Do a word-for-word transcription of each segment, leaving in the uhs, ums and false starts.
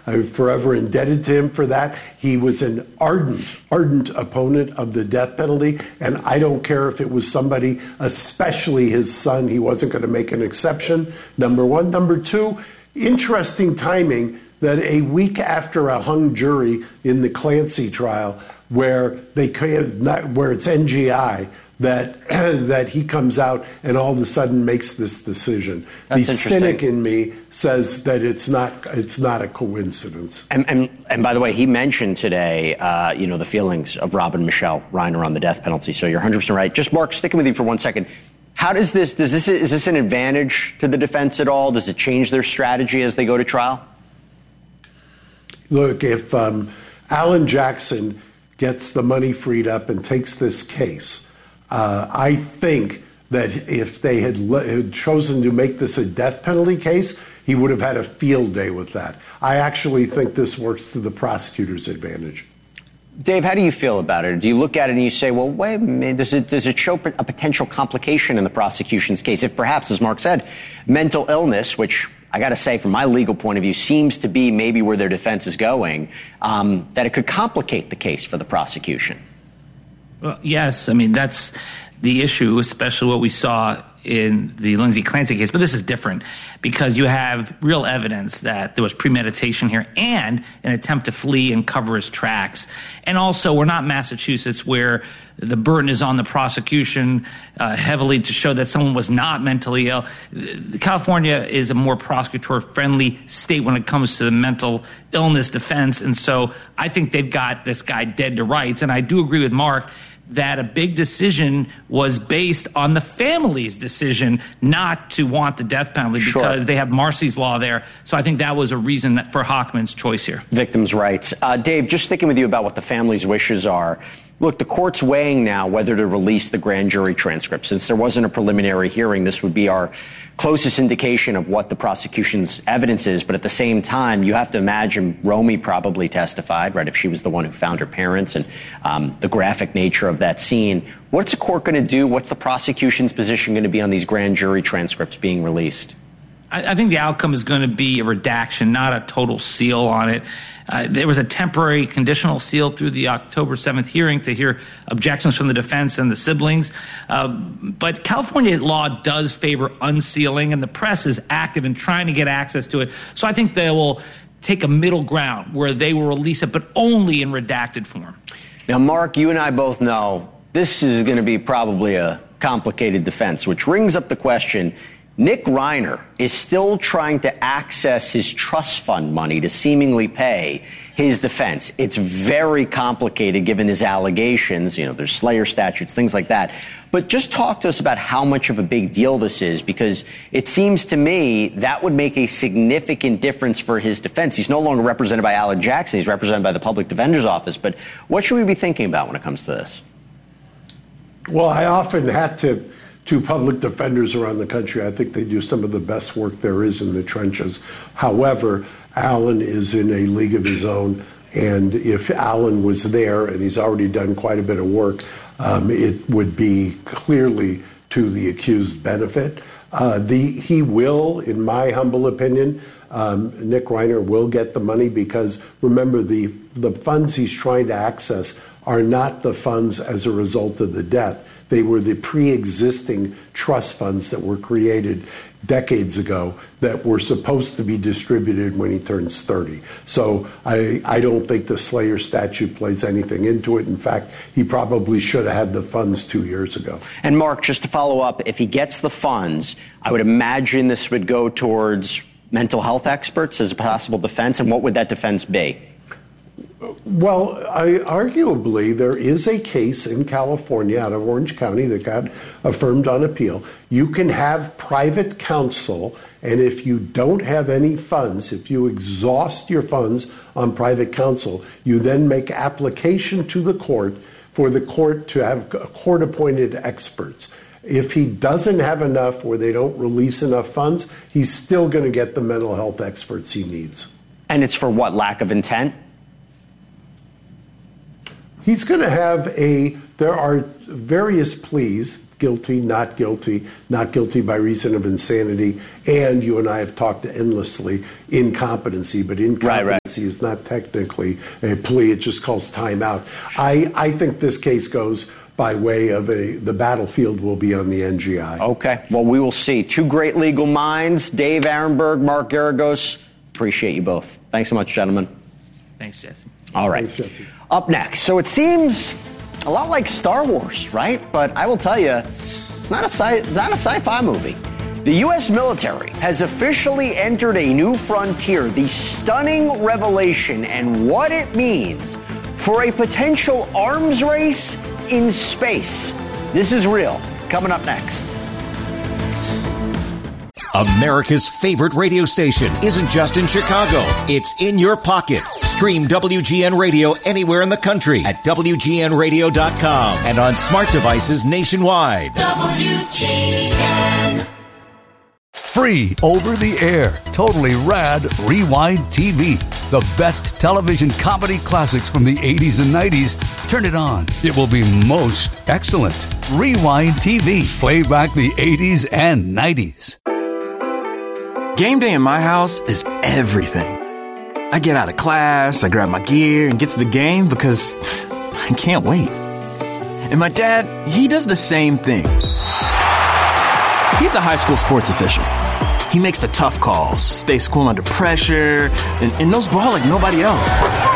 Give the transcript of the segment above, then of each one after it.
I'm forever indebted to him for that. He was an ardent, ardent opponent of the death penalty, and I don't care if it was somebody, especially his son. He wasn't going to make an exception, number one. Number two, interesting timing that a week after a hung jury in the Clancy trial, where they not, where it's N G I, that that he comes out and all of a sudden makes this decision. That's the cynic in me says that it's not it's not a coincidence. And and, and by the way, he mentioned today, uh, you know, the feelings of Rob and Michelle Reiner on the death penalty. So you're one hundred percent right. Just Mark, sticking with you for one second. How does this does this is this an advantage to the defense at all? Does it change their strategy as they go to trial? Look, if um, Alan Jackson gets the money freed up and takes this case, uh, I think that if they had, le- had chosen to make this a death penalty case, he would have had a field day with that. I actually think this works to the prosecutor's advantage. Dave, how do you feel about it? Do you look at it and you say, well, wait a minute, does it, does it show a potential complication in the prosecution's case? If perhaps, as Mark said, mental illness, which I got to say, from my legal point of view, seems to be maybe where their defense is going, um, that it could complicate the case for the prosecution. Well, yes. I mean, that's the issue, especially what we saw in the Lindsay Clancy case. But this is different because you have real evidence that there was premeditation here and an attempt to flee and cover his tracks. And also, we're not Massachusetts where the burden is on the prosecution uh, heavily to show that someone was not mentally ill. California is a more prosecutor-friendly state when it comes to the mental illness defense. And so I think they've got this guy dead to rights. And I do agree with Mark that a big decision was based on the family's decision not to want the death penalty because sure. they have Marsy's Law there. So I think that was a reason that for Hochman's choice here. Victims' rights. Uh, Dave, just sticking with you about what the family's wishes are. Look, the court's weighing now whether to release the grand jury transcript. Since there wasn't a preliminary hearing, this would be our closest indication of what the prosecution's evidence is. But at the same time, you have to imagine Romy probably testified, right, if she was the one who found her parents and um, the graphic nature of that scene. What's the court going to do? What's the prosecution's position going to be on these grand jury transcripts being released? I think the outcome is going to be a redaction, not a total seal on it. Uh, there was a temporary conditional seal through the October seventh hearing to hear objections from the defense and the siblings. Uh, but California law does favor unsealing, and the press is active in trying to get access to it. So I think they will take a middle ground where they will release it, but only in redacted form. Now, Mark, you and I both know this is going to be probably a complicated defense, which brings up the question, Nick Reiner is still trying to access his trust fund money to seemingly pay his defense. It's very complicated given his allegations. You know, there's Slayer statutes, things like that. But just talk to us about how much of a big deal this is, because it seems to me that would make a significant difference for his defense. He's no longer represented by Alan Jackson. He's represented by the Public Defender's Office. But what should we be thinking about when it comes to this? Well, I often had to to public defenders around the country. I think they do some of the best work there is in the trenches. However, Alan is in a league of his own, and if Alan was there, and he's already done quite a bit of work, um, it would be clearly to the accused benefit. Uh, the he will, in my humble opinion, um, Nick Reiner will get the money because, remember, the, the funds he's trying to access are not the funds as a result of the death. They were the pre-existing trust funds that were created decades ago that were supposed to be distributed when he turns thirty. So I, I don't think the Slayer statute plays anything into it. In fact, he probably should have had the funds two years ago. And Mark, just to follow up, if he gets the funds, I would imagine this would go towards mental health experts as a possible defense. And what would that defense be? Well, I, arguably, there is a case in California out of Orange County that got affirmed on appeal. You can have private counsel, and if you don't have any funds, if you exhaust your funds on private counsel, you then make application to the court for the court to have court-appointed experts. If he doesn't have enough or they don't release enough funds, he's still going to get the mental health experts he needs. And it's for what, lack of intent? He's going to have a, there are various pleas guilty, not guilty, not guilty by reason of insanity, and you and I have talked endlessly, incompetency, but incompetency right, right. is not technically a plea, it just calls time out. I, I think this case goes by way of a, the battlefield will be on the N G I. Okay, well, we will see. Two great legal minds, Dave Arenberg, Mark Geragos. Appreciate you both. Thanks so much, gentlemen. Thanks, Jesse. All right. Thanks, Jesse. Up next. So it seems a lot like Star Wars, right? But I will tell you, it's not a sci- not a sci-fi movie. The U S military has officially entered a new frontier, the stunning revelation and what it means for a potential arms race in space. This is real. Coming up next. America's favorite radio station isn't just in Chicago. It's in your pocket. Stream W G N Radio anywhere in the country at W G N radio dot com and on smart devices nationwide. W G N. Free over the air, totally rad Rewind T V. The best television comedy classics from the eighties and nineties. Turn it on. It will be most excellent. Rewind T V. Play back the eighties and nineties. Game day in my house is everything. I get out of class, I grab my gear and get to the game because I can't wait. And my dad, he does the same thing. He's a high school sports official. He makes the tough calls, stays cool under pressure, and, and knows ball like nobody else.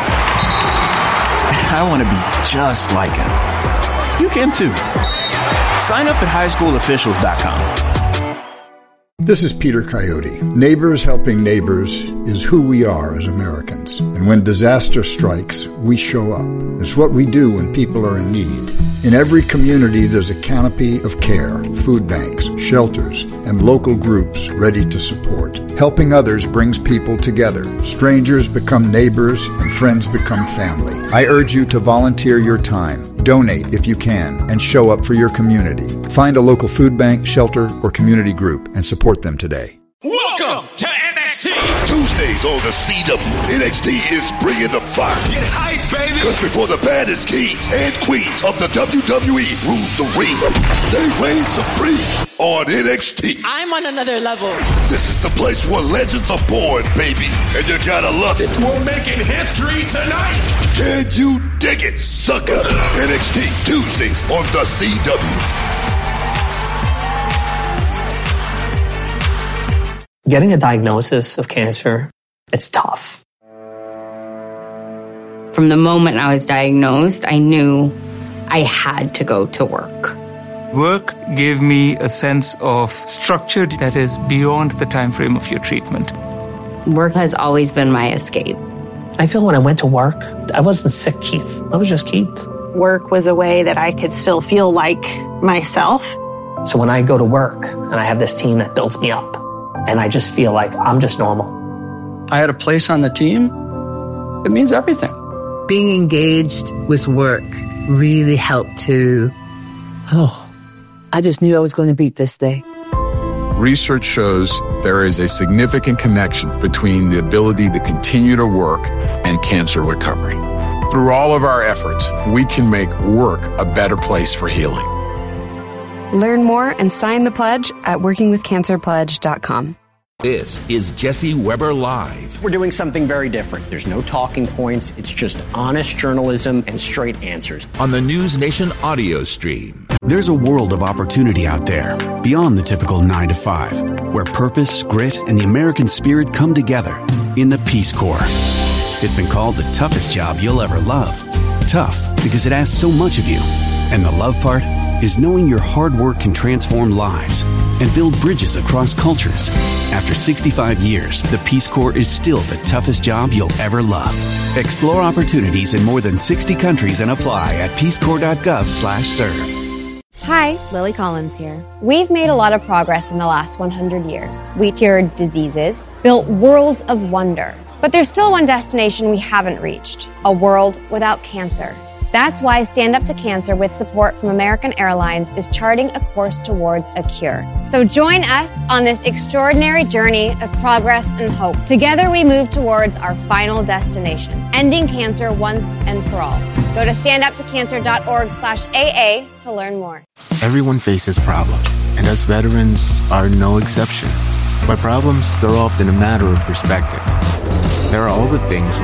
I want to be just like him. You can too. Sign up at high school officials dot com. This is Peter Coyote. Neighbors helping neighbors is who we are as Americans. And when disaster strikes, we show up. It's what we do when people are in need. In every community, there's a canopy of care, food banks, shelters, and local groups ready to support. Helping others brings people together. Strangers become neighbors, and friends become family. I urge you to volunteer your time. Donate if you can, and show up for your community. Find a local food bank, shelter, or community group and support them today. Welcome to N X T! Tuesdays on the C W, N X T is bringing the fire. Get hype, baby! Because before the baddest kings and queens of the W W E rule the ring, they reign supreme on N X T. I'm on another level. This is the place where legends are born, baby, and you gotta love it. We're making history tonight! Can you dig it, sucker? N X T, Tuesdays on the C W. Getting a diagnosis of cancer, it's tough. From the moment I was diagnosed, I knew I had to go to work. Work gave me a sense of structure that is beyond the time frame of your treatment. Work has always been my escape. I feel when I went to work, I wasn't sick, Keith. I was just Keith. Work was a way that I could still feel like myself. So when I go to work and I have this team that builds me up, and I just feel like I'm just normal. I had a place on the team. It means everything. Being engaged with work really helped to, oh, I just knew I was going to beat this day. Research shows there is a significant connection between the ability to continue to work and cancer recovery. Through all of our efforts, we can make work a better place for healing. Learn more and sign the pledge at working with cancer pledge dot com. This is Jesse Weber Live. We're doing something very different. There's no talking points. It's just honest journalism and straight answers. On the News Nation audio stream. There's a world of opportunity out there, beyond the typical nine to five, where purpose, grit, and the American spirit come together in the Peace Corps. It's been called the toughest job you'll ever love. Tough because it asks so much of you. And the love part is knowing your hard work can transform lives and build bridges across cultures. After sixty-five years, the Peace Corps is still the toughest job you'll ever love. Explore opportunities in more than sixty countries and apply at peace corps dot gov slash serve. Hi, Lily Collins here. We've made a lot of progress in the last one hundred years. We cured diseases, built worlds of wonder. But there's still one destination we haven't reached, a world without cancer. That's why Stand Up to Cancer, with support from American Airlines, is charting a course towards a cure. So join us on this extraordinary journey of progress and hope. Together we move towards our final destination, ending cancer once and for all. Go to standuptocancer.org slash AA to learn more. Everyone faces problems, and us veterans are no exception. But problems are often a matter of perspective. There are all the things we